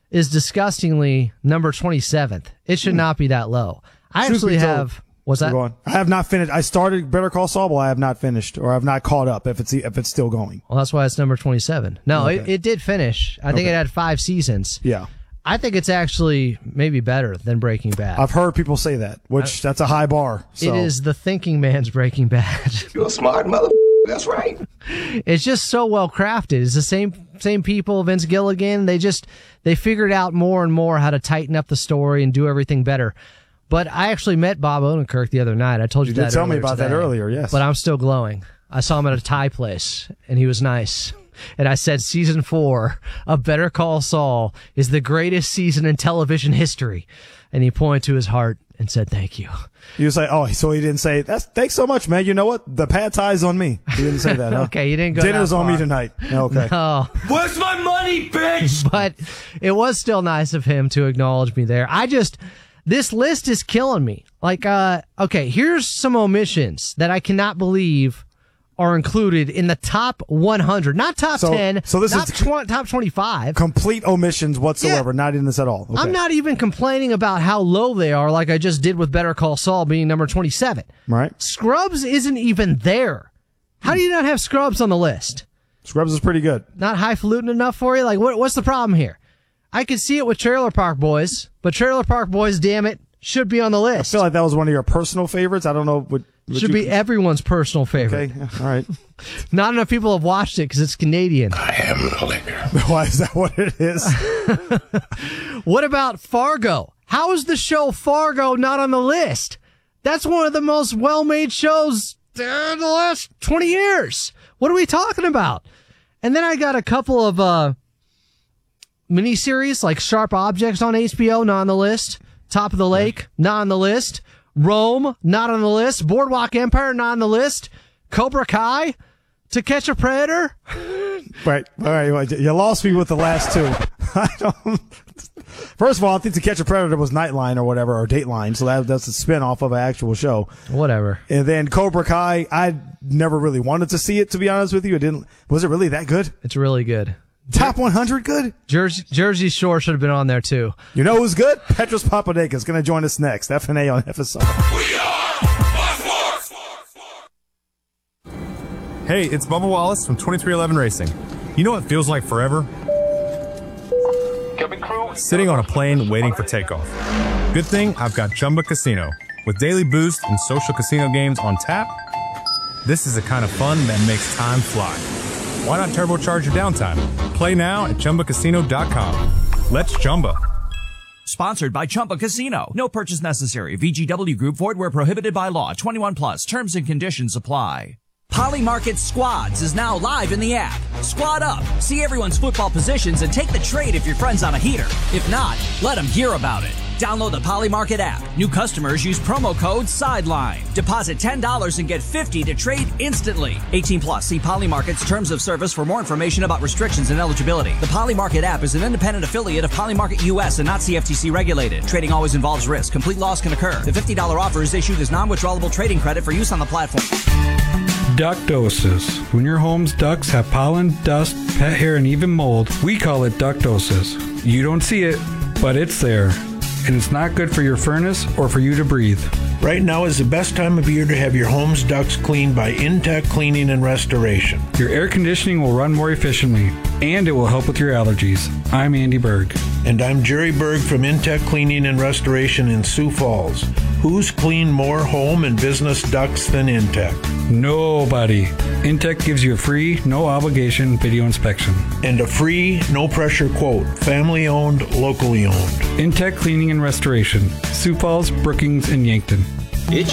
is disgustingly number 27th. It should not be that low. I actually have... What's that? I have not finished. I started Better Call Saul, but I have not finished, or I have not caught up if it's still going. Well, that's why it's number 27. No, Okay. it did finish. I think it had 5 seasons. Yeah. I think it's actually maybe better than Breaking Bad. I've heard people say that, which that's a high bar. So. It is the thinking man's Breaking Bad. You're a smart mother. That's right. It's just so well crafted. It's the same people, Vince Gilligan. They figured out more and more how to tighten up the story and do everything better. But I actually met Bob Odenkirk the other night. I told you that. You did tell me about today. that earlier, yes. But I'm still glowing. I saw him at a Thai place, and he was nice. And I said, season 4 of Better Call Saul is the greatest season in television history. And he pointed to his heart and said, thank you. You was like, oh, so he didn't say, thanks so much, man. You know what? The pad thie's on me. He didn't say that, huh? Okay, you didn't go Dinner's that on far. me tonight. Okay. No. Where's my money, bitch? But it was still nice of him to acknowledge me there. This list is killing me. Like, okay, here's some omissions that I cannot believe are included in the top 100, not top 10, so this not is top 25. Complete omissions whatsoever, not in this at all. Okay. I'm not even complaining about how low they are like I just did with Better Call Saul being number 27. Right. Scrubs isn't even there. How do you not have Scrubs on the list? Scrubs is pretty good. Not highfalutin enough for you? Like, what's the problem here? I could see it with Trailer Park Boys, but Trailer Park Boys, damn it, should be on the list. I feel like that was one of your personal favorites. I don't know what should be everyone's personal favorite. Okay, all right. Not enough people have watched it because it's Canadian. I am the liquor. Why is that what it is? What about Fargo? How is the show Fargo not on the list? That's one of the most well-made shows in the last 20 years. What are we talking about? And then I got a couple of miniseries like Sharp Objects on HBO, not on the list. Top of the Lake, not on the list. Rome, not on the list. Boardwalk Empire, not on the list. Cobra Kai, To Catch a Predator. Right. All right. You lost me with the last two. I don't. First of all, I think To Catch a Predator was Nightline or whatever, or Dateline, so that's a spin-off of an actual show. Whatever. And then Cobra Kai, I never really wanted to see it, to be honest with you. Was it really that good? It's really good. Top 100 good? Jersey Shore should have been on there, too. You know who's good? Petros Papadakis going to join us next. FNA on FSR. We are Fox Sports. Hey, it's Bubba Wallace from 2311 Racing. You know what feels like forever? Sitting on a plane waiting for takeoff. Good thing I've got Chumba Casino. With daily boost and social casino games on tap, this is the kind of fun that makes time fly. Why not turbocharge your downtime? Play now at ChumbaCasino.com. Let's Chumba. Sponsored by Chumba Casino. No purchase necessary. VGW Group. Void where prohibited by law. 21 plus. Terms and conditions apply. Polymarket Squads is now live in the app. Squad up, see everyone's football positions, and take the trade if your friend's on a heater. If not, let them hear about it. Download the Polymarket app. New customers use promo code SIDELINE. Deposit $10 and get $50 to trade instantly. 18 plus. See Polymarket's terms of service for more information about restrictions and eligibility. The Polymarket app is an independent affiliate of Polymarket US and not CFTC regulated. Trading always involves risk. Complete loss can occur. The $50 offer is issued as non-withdrawable trading credit for use on the platform. Ductosis. When your home's ducts have pollen, dust, pet hair, and even mold, we call it ductosis. You don't see it, but it's there. And it's not good for your furnace or for you to breathe. Right now is the best time of year to have your home's ducts cleaned by Intech Cleaning and Restoration. Your air conditioning will run more efficiently, and it will help with your allergies. I'm Andy Berg. And I'm Jerry Berg from Intech Cleaning and Restoration in Sioux Falls. Who's cleaned more home and business ducts than Intech? Nobody. Intech gives you a free, no obligation video inspection. And a free, no pressure quote. Family owned, locally owned. Intech Cleaning and Restoration. Sioux Falls, Brookings, and Yankton.